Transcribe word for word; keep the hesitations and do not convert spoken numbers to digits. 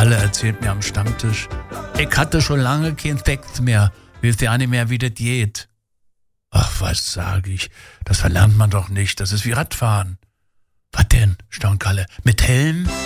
Kalle erzählt mir am Stammtisch, ich hatte schon lange keinen Sex mehr, weiß ja nicht mehr, wie das geht. Ach, was sag ich, das verlernt man doch nicht, das ist wie Radfahren. Was denn, staunt Kalle, mit Helm?